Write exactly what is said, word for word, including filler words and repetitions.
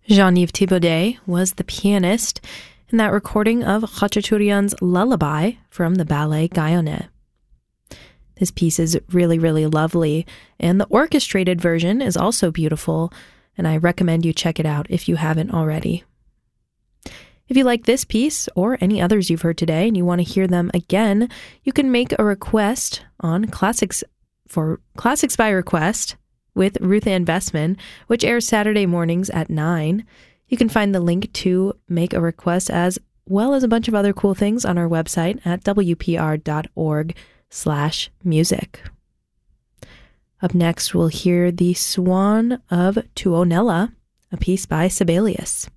Jean-Yves Thibaudet was the pianist in that recording of Khachaturian's Lullaby from the ballet Guyonnet. This piece is really, really lovely, and the orchestrated version is also beautiful, and I recommend you check it out if you haven't already. If you like this piece or any others you've heard today and you want to hear them again, you can make a request on Classics for Classics by Request with Ruth Ann Bessman, which airs Saturday mornings at nine. You can find the link to make a request as well as a bunch of other cool things on our website at w p r dot org slash music. Up next, we'll hear The Swan of Tuonela, a piece by Sibelius.